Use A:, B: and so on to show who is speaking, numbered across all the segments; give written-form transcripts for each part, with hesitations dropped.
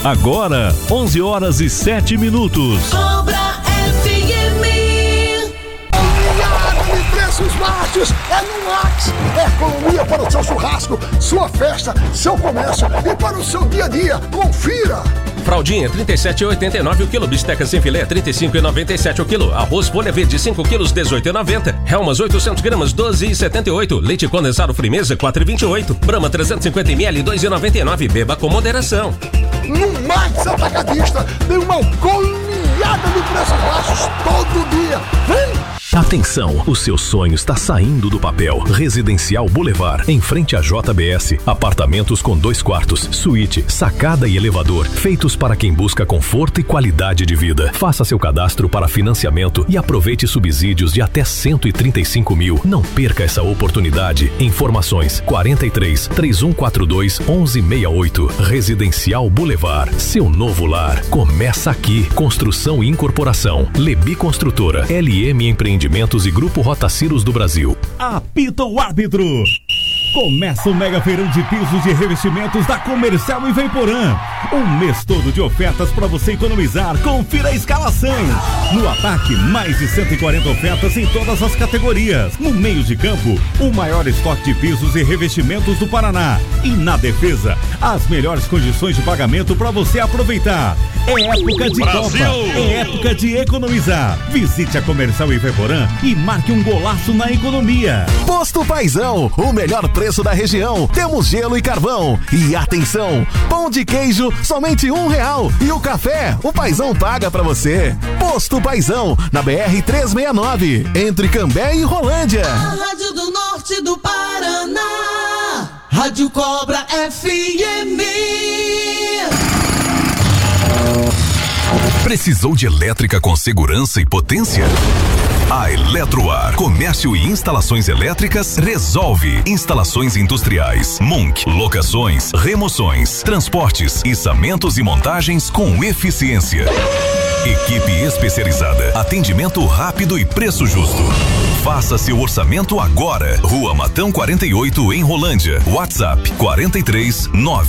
A: Agora, 11h07.
B: Cobra FM.
C: Preços baixos é no Max. É economia para o seu churrasco, sua festa, seu comércio e para o seu dia a dia. Confira!
D: Fraldinha, 37,89 o quilo. Bisteca sem filé, 35,97 o quilo. Arroz folha verde, 5 quilos, 18,90. Helmas, 800 gramas, 12,78. Leite condensado Frimeza, 4,28. Brahma, 350 ml, 2,99. Beba com moderação.
C: No Max Atacadista tem uma goleada de preços baixos todo dia. Vem!
E: Atenção, o seu sonho está saindo do papel. Residencial Boulevard, em frente à JBS. Apartamentos com 2 quartos, suíte, sacada e elevador, feitos para quem busca conforto e qualidade de vida. Faça seu cadastro para financiamento e aproveite subsídios de até 135 mil. Não perca essa oportunidade. Informações 43 3142 1168. Residencial Boulevard, seu novo lar. Começa aqui. Construção e incorporação. Lebi Construtora, LM Empreendimentos e Grupo Rotaciros do Brasil.
A: Apita o árbitro. Começa o mega feirão de pisos e revestimentos da Comercial em Veiporã. Um mês todo de ofertas para você economizar. Confira a escalação. No ataque, mais de 140 ofertas em todas as categorias. No meio de campo, o maior estoque de pisos e revestimentos do Paraná. E na defesa, as melhores condições de pagamento para você aproveitar. É época de Brasil. Copa, é época de economizar. Visite a Comercial em Veiporã e marque um golaço na economia.
F: Posto Paizão, o melhor preço da região. Temos gelo e carvão. E atenção, pão de queijo somente R$1. E o café, o Paizão paga pra você. Posto Paizão, na BR-369, entre Cambé e Rolândia.
B: A Rádio do Norte do Paraná. Rádio Cobra FM.
G: Precisou de elétrica com segurança e potência? A Eletroar, comércio e instalações elétricas, resolve. Instalações industriais, Munk, locações, remoções, transportes, içamentos e montagens com eficiência. Equipe especializada, atendimento rápido e preço justo. Faça seu orçamento agora. Rua Matão 48, em Rolândia. WhatsApp 43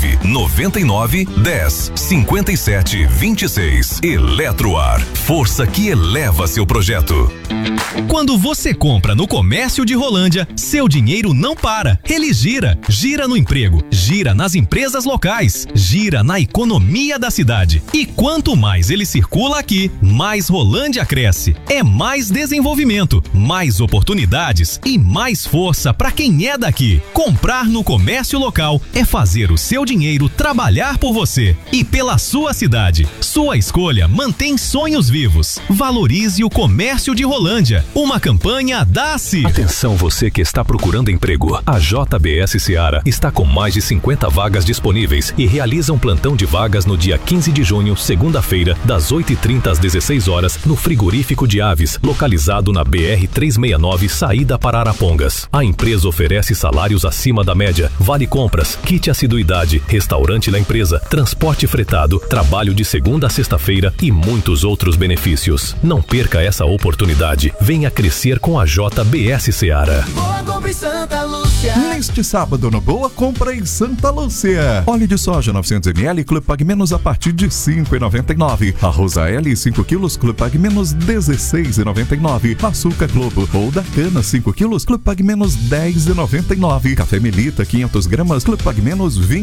G: 999 10 57 26. Eletroar, força que eleva seu projeto.
H: Quando você compra no comércio de Rolândia, seu dinheiro não para. Ele gira. Gira no emprego, gira nas empresas locais, gira na economia da cidade. E quanto mais ele circula aqui, mais Rolândia cresce. É mais desenvolvimento, mais oportunidades e mais força para quem é daqui. Comprar no comércio local é fazer o seu dinheiro trabalhar por você e pela sua cidade. Sua escolha mantém sonhos vivos. Valorize o comércio de Rolândia. Uma campanha da ACIR.
E: Atenção, você que está procurando emprego. A JBS Seara está com mais de 50 vagas disponíveis e realiza um plantão de vagas no dia 15 de junho, segunda-feira, das 8h30 às 16 horas, no frigorífico de Aves, localizado na BR-369, saída para Arapongas. A empresa oferece salários acima da média, vale compras, kit assiduidade, restaurante da empresa, transporte fretado, trabalho de segunda a sexta-feira e muitos outros benefícios. Não perca essa oportunidade. Venha crescer com a JBS Seara.
B: Boa compra em Santa Lúcia.
I: Neste sábado no Boa Compra em Santa Lúcia. Óleo de soja 900ml, Clube Pag Menos a partir de R$ 5,99. Arroz AL 5 quilos, Clube Pag Menos R$ 16,99. Açúcar Globo ou da Cana 5 quilos, Clube Pag Menos R$ 10,99. Café Melita 500 gramas, Clube Pag Menos R$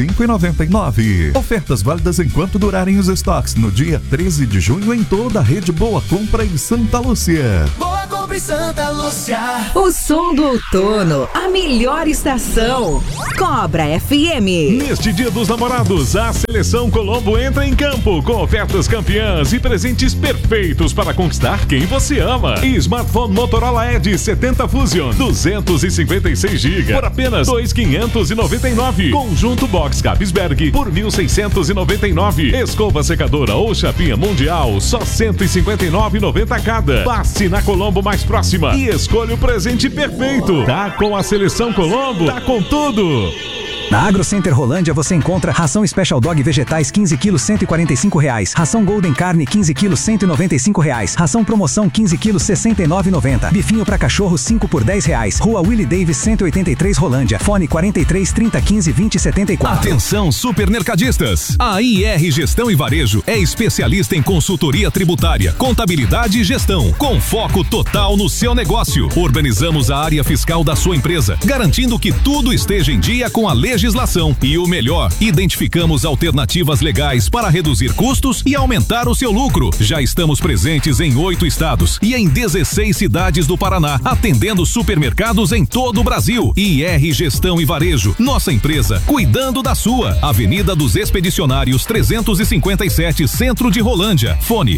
I: 25,99. Ofertas válidas enquanto durarem os estoques no dia 13 de junho em toda a rede Boa Compra em Santa Lúcia.
B: Boa compra em Santa Lúcia.
J: O som do outono, a melhor estação. Cobra FM.
A: Neste Dia dos Namorados, a Seleção Colombo entra em campo com ofertas campeãs e presentes perfeitos para conquistar quem você ama. Smartphone Motorola Edge 70 Fusion 256 GB por apenas 2.599. Conjunto Box Capsberg por 1.699. Escova secadora ou chapinha mundial só 159,90 cada. Passe na Colombo mais próxima e escolha o presente perfeito. Tá com a Seleção Colombo, tá com tudo.
K: Na AgroCenter Rolândia você encontra ração Special Dog Vegetais 15 kg R$145, ração Golden Carne 15 kg R$195, ração Promoção 15 kg R$69,90, bifinho para cachorro 5 por R$10, Rua Willie Davis 183 Rolândia, fone 43 30 15 20 74.
E: Atenção supermercadistas, a IR Gestão e Varejo é especialista em consultoria tributária, contabilidade e gestão, com foco total no seu negócio. Organizamos a área fiscal da sua empresa, garantindo que tudo esteja em dia com a legislação. E o melhor, identificamos alternativas legais para reduzir custos e aumentar o seu lucro. Já estamos presentes em 8 estados e em 16 cidades do Paraná, atendendo supermercados em todo o Brasil. IR Gestão e Varejo, nossa empresa, cuidando da sua. Avenida dos Expedicionários 357, Centro de Rolândia. Fone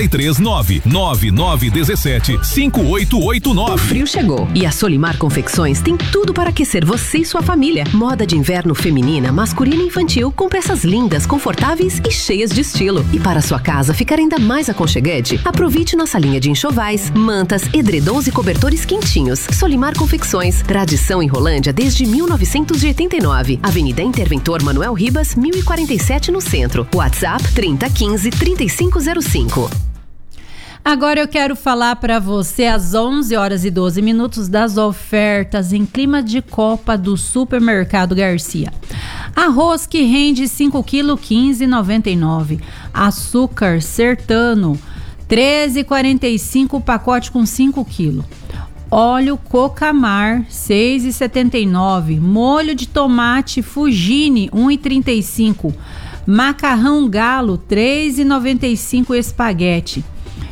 E: 43999175889.
L: O frio chegou e a Solimar Confecções tem tudo para aquecer você e sua família. Moda de inverno feminina, masculina e infantil com peças lindas, confortáveis e cheias de estilo. E para sua casa ficar ainda mais aconchegante, aproveite nossa linha de enxovais, mantas, edredons e cobertores quentinhos. Solimar Confecções, tradição em Rolândia desde 1989. Avenida Interventor Manuel Ribas, 1047 no centro. WhatsApp 3015-3505.
M: Agora eu quero falar para você às 11h12 das ofertas em clima de Copa do Supermercado Garcia. Arroz que rende 5 kg, 15,99. Açúcar Sertano, 13,45 pacote com 5 kg. Óleo Cocamar, 6,79. Molho de tomate Fugini, 1,35. Macarrão Galo, 3,95 espaguete.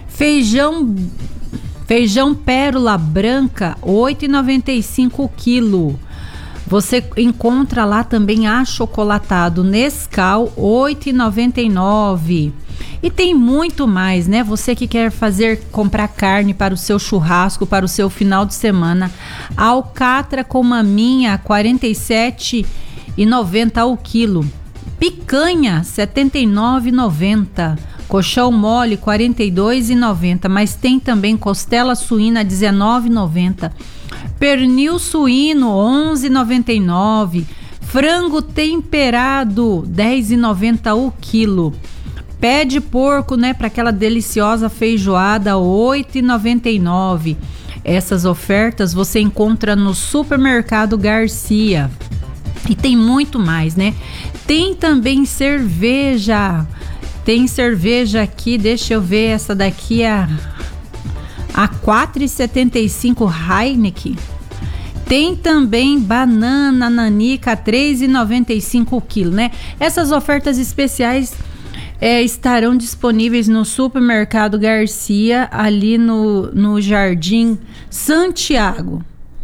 M: Feijão Pérola Branca, 8,95 quilo. Você encontra lá também achocolatado Nescau, 8,99. E tem muito mais, né? Você que quer comprar carne para o seu churrasco, para o seu final de semana. Alcatra com maminha, 47,90 ao quilo. Picanha, 79,90. Colchão mole, 42,90. Mas tem também costela suína, 19,90. Pernil suíno, 11,99. Frango temperado, 10,90 o quilo. Pé de porco, né, para aquela deliciosa feijoada, 8,99. Essas ofertas você encontra no Supermercado Garcia. E tem muito mais, né? Tem também cerveja. Tem cerveja aqui, deixa eu ver, essa daqui é a 4,75 Heineken. Tem também banana nanica, 3,95 quilo, né? Essas ofertas especiais estarão disponíveis no Supermercado Garcia, ali no Jardim Santiago.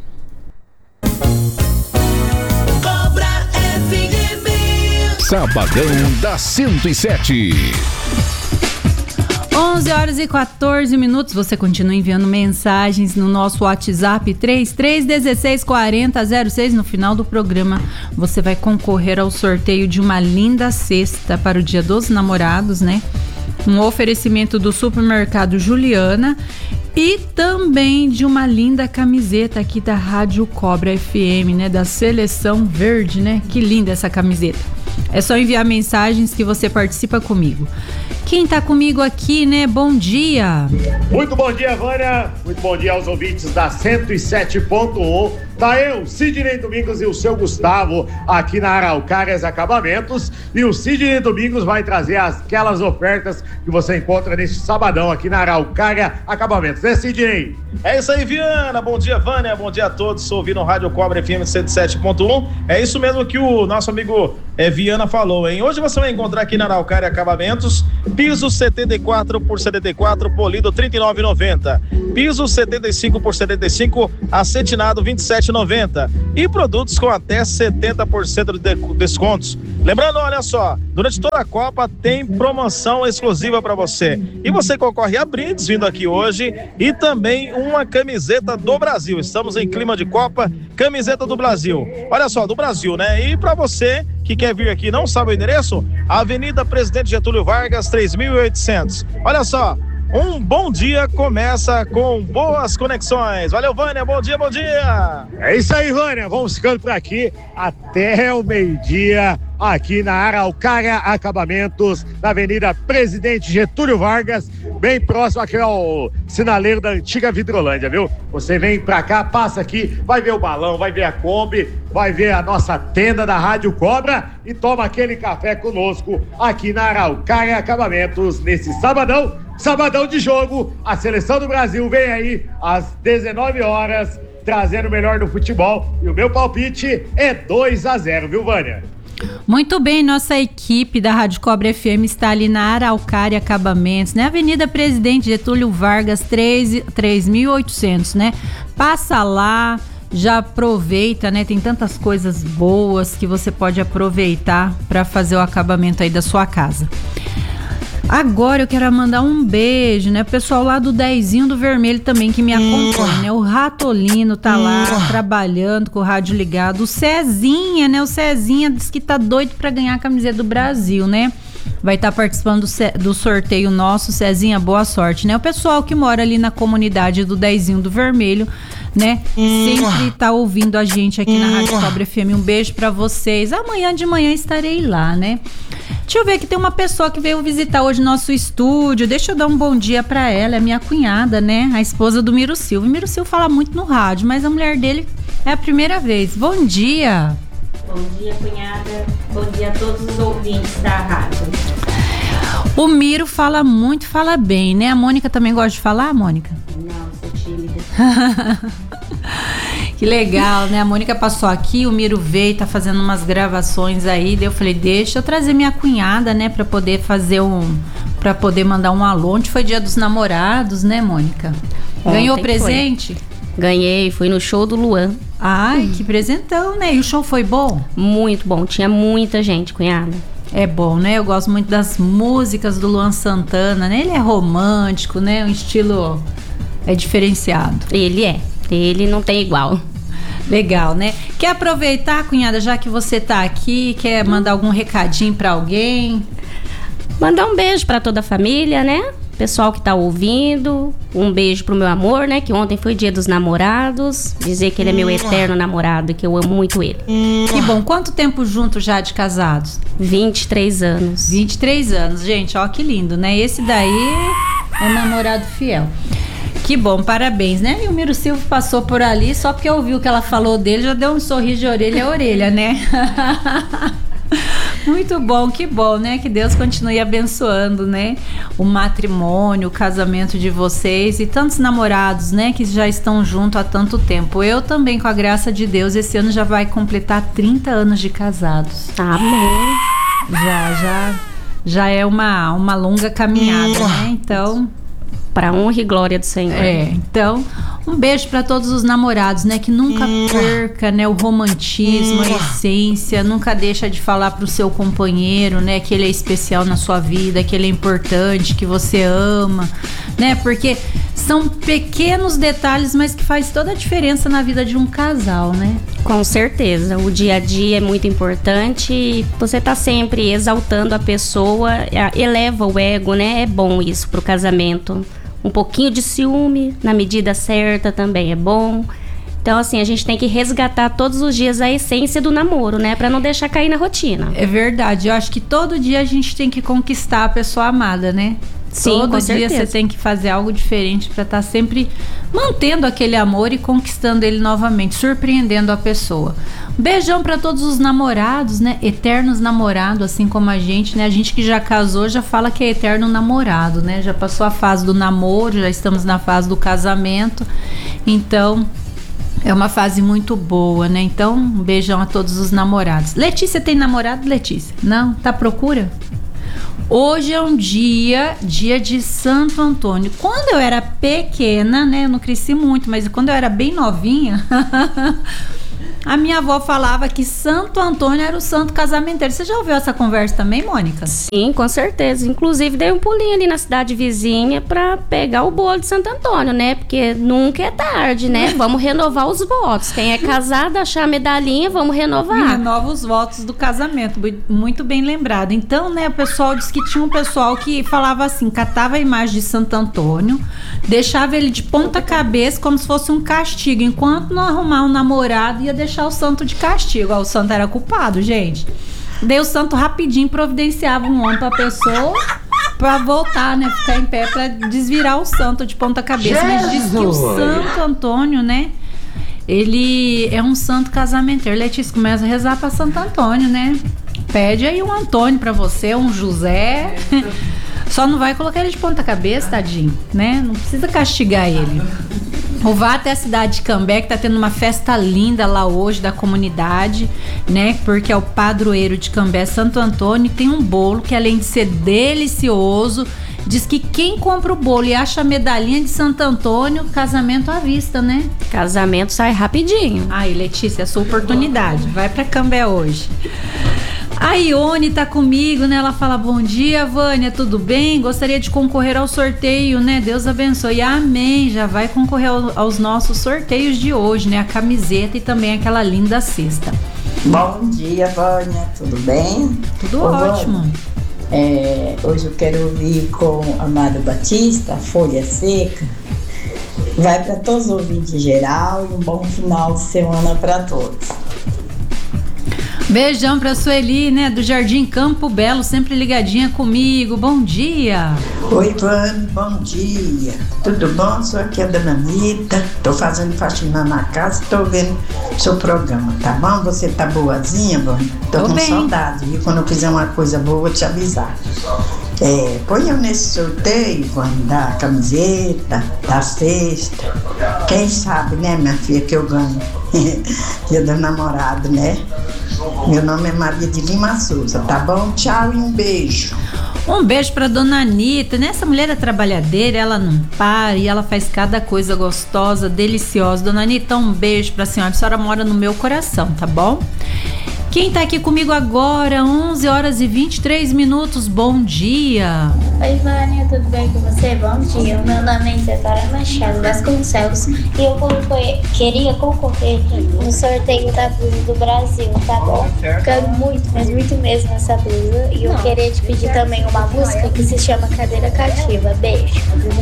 E: Sabadão da 107.
M: 11h14. Você continua enviando mensagens no nosso WhatsApp 33164006. No final do programa você vai concorrer ao sorteio de uma linda cesta para o Dia dos Namorados, né? Um oferecimento do Supermercado Juliana e também de uma linda camiseta aqui da Rádio Cobra FM, né? Da Seleção Verde, né? Que linda essa camiseta. É só enviar mensagens que você participa comigo. Quem tá comigo aqui, né? Bom dia.
N: Muito bom dia, Vânia. Muito bom dia aos ouvintes da 107.1. Tá eu, Sidney Domingos e o seu Gustavo aqui na Araucárias Acabamentos. E o Sidney Domingos vai trazer aquelas ofertas que você encontra neste sabadão aqui na Araucária Acabamentos. É, Sidney?
O: É isso aí, Viana. Bom dia, Vânia. Bom dia a todos. Estou ouvindo o Rádio Cobra FM 107.1. É isso mesmo que o nosso amigo Viana falou, hein? Hoje você vai encontrar aqui na Araucária Acabamentos piso 74 por 74, polido 39,90. Piso 75 por 75, acetinado 27,90. E produtos com até 70% de descontos. Lembrando, olha só, durante toda a Copa tem promoção exclusiva para você. E você concorre a brindes vindo aqui hoje e também uma camiseta do Brasil. Estamos em clima de Copa, camiseta do Brasil. Olha só, do Brasil, né? E para você que quer vir aqui, não sabe o endereço? Avenida Presidente Getúlio Vargas, 3.800. Olha só, Um bom dia começa com boas conexões. Valeu, Vânia, bom dia, bom dia.
N: É isso aí, Vânia, vamos ficando por aqui até o meio-dia, aqui na Araucária Acabamentos, na Avenida Presidente Getúlio Vargas, bem próximo aqui ao sinaleiro da antiga Vidrolândia, viu? Você vem pra cá, passa aqui, vai ver o balão, vai ver a Kombi, vai ver a nossa tenda da Rádio Cobra e toma aquele café conosco aqui na Araucária Acabamentos, nesse sabadão de jogo. A seleção do Brasil vem aí às 19 horas, trazendo o melhor do futebol, e o meu palpite é 2-0, viu, Vânia?
M: Muito bem, nossa equipe da Rádio Cobra FM está ali na Araucária Acabamentos, né? Avenida Presidente Getúlio Vargas, 3.800, né? Passa lá, já aproveita, né? Tem tantas coisas boas que você pode aproveitar para fazer o acabamento aí da sua casa. Agora eu quero mandar um beijo, né? O pessoal lá do Dezinho do Vermelho também que me acompanha, né? O Ratolino tá lá trabalhando com o rádio ligado. O Cezinha, né? O Cezinha disse que tá doido pra ganhar a camiseta do Brasil, né? Vai estar participando do sorteio nosso. Cezinha, boa sorte, né? O pessoal que mora ali na comunidade do Dezinho do Vermelho, né? Sempre tá ouvindo a gente aqui na Rádio Cobra FM. Um beijo pra vocês. Amanhã de manhã estarei lá, né? Deixa eu ver que tem uma pessoa que veio visitar hoje nosso estúdio. Deixa eu dar um bom dia pra ela, é minha cunhada, né? A esposa do Miro Silva. O Miro Silva fala muito no rádio, mas a mulher dele é a primeira vez. Bom dia!
P: Bom dia, cunhada. Bom dia a todos os ouvintes da rádio.
M: O Miro fala muito, fala bem, né? A Mônica também gosta de falar, Mônica?
P: Não, sou tímida.
M: Que legal, né? A Mônica passou aqui, o Miro veio, tá fazendo umas gravações aí. Daí eu falei, deixa eu trazer minha cunhada, né? Pra poder fazer pra poder mandar um alô. Ontem foi Dia dos Namorados, né, Mônica? Ganhou presente?
P: Ganhei, fui no show do Luan.
M: Ai, que presentão, né? E o show foi bom?
P: Muito bom, tinha muita gente, cunhada.
M: É bom, né? Eu gosto muito das músicas do Luan Santana, né? Ele é romântico, né? Um estilo diferenciado.
P: Ele não tem igual.
M: Legal, né? Quer aproveitar, cunhada, já que você tá aqui, quer mandar algum recadinho pra alguém?
P: Mandar um beijo pra toda a família, né? Pessoal que tá ouvindo, um beijo pro meu amor, né? Que ontem foi Dia dos Namorados. Dizer que ele é meu eterno namorado, que eu amo muito ele.
M: Que bom. Quanto tempo juntos já de casados?
P: 23 anos.
M: 23 anos, gente, ó que lindo, né? Esse daí é namorado fiel. Que bom, parabéns, né? E o Miro Silva passou por ali, só porque ouviu o que ela falou dele, já deu um sorriso de orelha a orelha, né? Muito bom, que bom, né? Que Deus continue abençoando, né? O matrimônio, o casamento de vocês e tantos namorados, né? Que já estão juntos há tanto tempo. Eu também, com a graça de Deus, esse ano já vai completar 30 anos de casados.
P: Amém.
M: Já é uma longa caminhada, né? Então...
P: Para honra e glória do Senhor.
M: Então, um beijo para todos os namorados, né? Que nunca perca, né, o romantismo, a essência, nunca deixa de falar pro seu companheiro, né, que ele é especial na sua vida, que ele é importante, que você ama, né? Porque são pequenos detalhes, mas que faz toda a diferença na vida de um casal, né?
P: Com certeza, o dia a dia é muito importante. Você tá sempre exaltando a pessoa, eleva o ego, né? É bom isso pro casamento. Um pouquinho de ciúme, na medida certa, também é bom. Então, assim, a gente tem que resgatar todos os dias a essência do namoro, né? Pra não deixar cair na rotina.
M: É verdade. Eu acho que todo dia a gente tem que conquistar a pessoa amada, né?
P: Sim,
M: todo
P: com
M: dia
P: certeza.
M: você tem que fazer algo diferente pra estar sempre mantendo aquele amor e conquistando ele novamente, surpreendendo a pessoa. Beijão pra todos os namorados, né? Eternos namorados, assim como a gente, né? A gente que já casou já fala que é eterno namorado, né? Já passou a fase do namoro, já estamos na fase do casamento. Então, é uma fase muito boa, né? Então, um beijão a todos os namorados. Letícia tem namorado, Letícia? Não? Tá à procura? Hoje é um dia de Santo Antônio. Quando eu era pequena, né? Eu não cresci muito, mas quando eu era bem novinha... A minha avó falava que Santo Antônio era o santo casamenteiro. Você já ouviu essa conversa também, Mônica?
P: Sim, com certeza. Inclusive, dei um pulinho ali na cidade vizinha pra pegar o bolo de Santo Antônio, né? Porque nunca é tarde, né? Vamos renovar os votos. Quem é casado, achar a medalhinha, vamos renovar.
M: Renova os votos do casamento. Muito bem lembrado. Então, né, o pessoal disse que tinha um pessoal que falava assim, catava a imagem de Santo Antônio, deixava ele de ponta cabeça como se fosse um castigo. Enquanto não arrumar um namorado, ia deixar o santo de castigo. Ó, o santo era culpado, gente. Daí o santo rapidinho providenciava um homem pra pessoa pra voltar, né? Ficar em pé pra desvirar o santo de ponta cabeça. Mas diz que o Santo Antônio, né? Ele é um santo casamenteiro. Letícia, começa a rezar pra Santo Antônio, né? Pede aí um Antônio pra você, um José. Só não vai colocar ele de ponta cabeça, tadinho, né? Não precisa castigar ele. Ou vá até a cidade de Cambé, que tá tendo uma festa linda lá hoje da comunidade, né? Porque é o padroeiro de Cambé, Santo Antônio, e tem um bolo que, além de ser delicioso, diz que quem compra o bolo e acha a medalhinha de Santo Antônio, casamento à vista, né?
P: Casamento sai rapidinho.
M: Aí, Letícia, é a sua oportunidade. Vai pra Cambé hoje. A Ione tá comigo, né? Ela fala, bom dia, Vânia, tudo bem? Gostaria de concorrer ao sorteio, né? Deus abençoe. Amém. Já vai concorrer aos nossos sorteios de hoje, né? A camiseta e também aquela linda cesta.
Q: Bom dia, Vânia. Tudo bem?
M: Tudo ótimo.
Q: Vânia, hoje eu quero ouvir com Amado Batista, Folha Seca. Vai para todos os ouvintes em geral e um bom final de semana para todos.
M: Beijão pra Sueli, né, do Jardim Campo Belo, sempre ligadinha comigo. Bom dia.
Q: Oi, Vânia, bom dia. Tudo bom? Sou aqui a Dona Anitta. Tô fazendo faxina na casa, tô vendo seu programa, tá bom? Você tá boazinha, Vânia? Tô com saudade. E quando eu fizer uma coisa boa, vou te avisar. Põe eu nesse sorteio, Vânia, da camiseta, da cesta. Quem sabe, né, minha filha, que eu ganho. Dia do namorado, né? Meu nome é Maria de Lima Souza, tá bom? Tchau e um beijo.
M: Um beijo pra Dona Anitta, né? Essa mulher é trabalhadeira, ela não para e ela faz cada coisa gostosa, deliciosa. Dona Anitta, um beijo pra senhora. A senhora mora no meu coração, tá bom? Quem tá aqui comigo agora, 11 horas e 23 minutos, bom dia.
R: Oi, Vânia, tudo bem com você? Bom dia, o meu nome é Isadora Machado Vasconcelos e eu queria concorrer no sorteio da blusa do Brasil, tá bom? Quero muito, mas muito mesmo essa blusa e eu queria te pedir também uma música que se chama Cadeira Cativa. Beijo.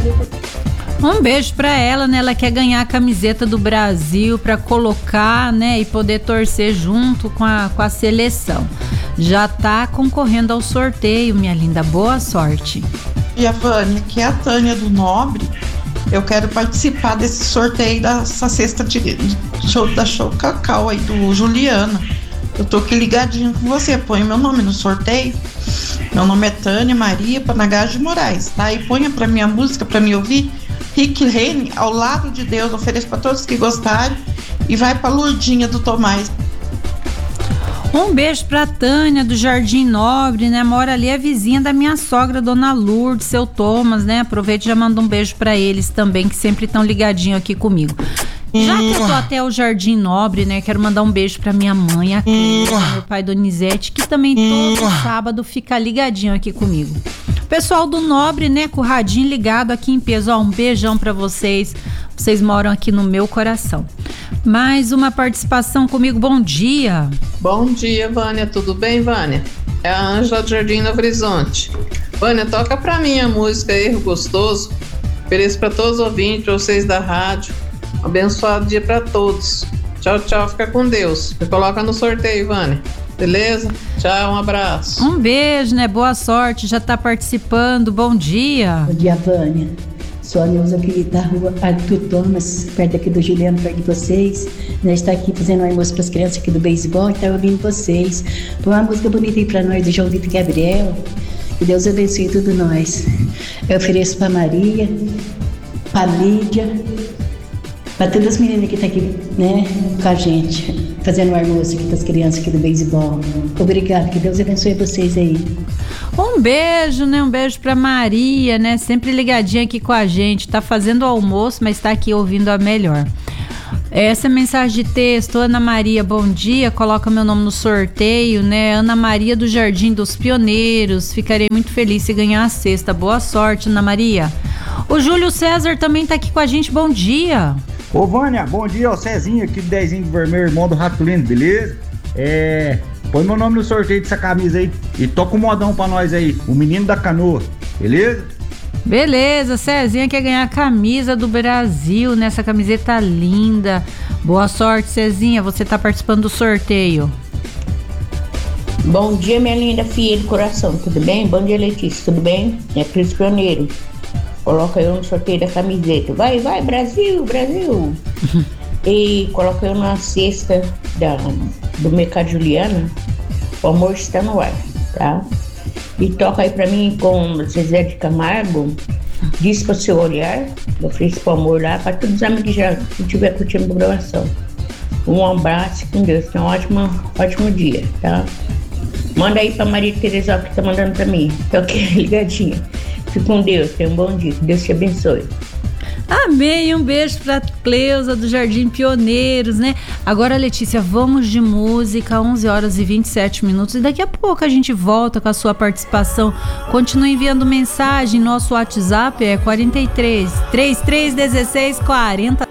M: Um beijo pra ela, né? Ela quer ganhar a camiseta do Brasil pra colocar, né? E poder torcer junto com a seleção. Já tá concorrendo ao sorteio, minha linda. Boa sorte.
S: E a Vânia, que é a Tânia do Nobre, eu quero participar desse sorteio dessa cesta da Show Cacau aí do Juliana. Eu tô aqui ligadinho com você. Põe meu nome no sorteio. Meu nome é Tânia Maria Panagás de Moraes, tá? E ponha pra minha música pra me ouvir. Rick Reine, Ao Lado de Deus, ofereço para todos que gostarem e vai para Lurdinha do Tomás.
M: Um beijo pra Tânia do Jardim Nobre, né? Mora ali, a vizinha da minha sogra, Dona Lourdes, seu Thomas, né? Aproveita e já manda um beijo pra eles também, que sempre estão ligadinhos aqui comigo. Já que eu tô até o Jardim Nobre, né? Quero mandar um beijo pra minha mãe, a Cleia, meu pai Donizete, que também todo sábado fica ligadinho aqui comigo. Pessoal do Nobre, né, com o radinho ligado aqui em peso, ó, um beijão pra vocês. Vocês moram aqui no meu coração. Mais uma participação comigo, bom dia.
T: Bom dia, Vânia, tudo bem, Vânia? É a Ângela do Jardim Novo Horizonte. Vânia, toca pra mim a música Erro Gostoso. Ofereço pra todos os ouvintes, vocês da rádio. Abençoado dia pra todos. Tchau, tchau, fica com Deus. Me coloca no sorteio, Vânia. Beleza? Tchau, um abraço.
M: Um beijo, né? Boa sorte, já tá participando. Bom dia.
U: Bom dia, Vânia. Sou a Neuza aqui da rua Arthur Thomas, perto aqui do Juliano, perto de vocês. Nós está aqui fazendo um almoço para as crianças aqui do beisebol e tá ouvindo vocês. Põe uma música bonita aí para nós, do João Vitor Gabriel. Que Deus abençoe tudo nós. Eu ofereço para Maria, para Lídia, para todas as meninas que estão aqui, né, com a gente, fazendo o almoço aqui para as crianças aqui do beisebol. Obrigada, que Deus abençoe vocês aí.
M: Um beijo, né? Um beijo pra Maria, né? Sempre ligadinha aqui com a gente. Tá fazendo o almoço, mas tá aqui ouvindo a melhor. Essa é mensagem de texto. Ana Maria, bom dia, coloca meu nome no sorteio, né? Ana Maria do Jardim dos Pioneiros, ficarei muito feliz se ganhar a cesta. Boa sorte, Ana Maria. O Júlio César também tá aqui com a gente, bom dia.
D: Ô Vânia, bom dia, o Cezinho aqui do Dezinho de Vermelho, irmão do Ratulino, beleza? Põe meu nome no sorteio dessa camisa aí e toca um modão pra nós aí, o Menino da Canoa, beleza?
M: Beleza, Cezinha quer ganhar a camisa do Brasil, nessa camiseta linda. Boa sorte, Cezinha, você tá participando do sorteio.
V: Bom dia, minha linda filha do coração, tudo bem? Bom dia, Letícia, tudo bem? É Cris Pioneiro. Coloca eu no sorteio da camiseta. Vai, Brasil, Brasil! E coloca eu na cesta do Mercado Juliana. O amor está no ar, tá? E toca aí pra mim com Zezé de Camargo. Diz para o seu olhar. Eu ofereço pro amor lá para todos os amigos que já estiver curtindo a programação. Um abraço com Deus. Tenha um ótimo dia, tá? Manda aí pra Maria Teresa que tá mandando pra mim. Tô aqui ligadinha. Fique com Deus. Tenha um bom dia. Que Deus te abençoe.
M: Amém, um beijo pra Cleusa do Jardim Pioneiros, né? Agora, Letícia, vamos de música, 11 horas e 27 minutos, e daqui a pouco a gente volta com a sua participação. Continue enviando mensagem, nosso WhatsApp é 43 3316 40